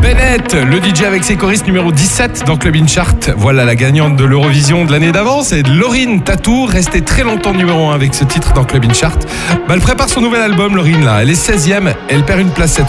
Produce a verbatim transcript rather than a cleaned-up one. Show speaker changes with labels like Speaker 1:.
Speaker 1: Bennett, le D J avec ses choristes numéro dix-sept dans Club In Chart. Voilà la gagnante de l'Eurovision de l'année d'avant, c'est Laurine Tatou, restée très longtemps numéro un avec ce titre dans Club In Chart. Bah, elle prépare son nouvel album, Laurine, là. Elle est seizième, elle perd une place cette